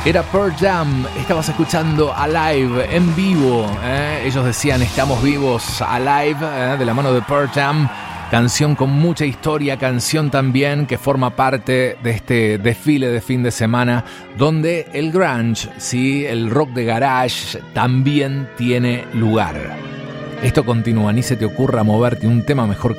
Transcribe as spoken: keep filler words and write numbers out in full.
Era Pearl Jam, estabas escuchando Alive en vivo, ¿eh? Ellos decían estamos vivos, Alive, ¿eh? De la mano de Pearl Jam, canción con mucha historia, canción también que forma parte de este desfile de fin de semana donde el grunge, ¿sí? El rock de garage también tiene lugar. Esto continúa, ni se te ocurra moverte, un tema mejor que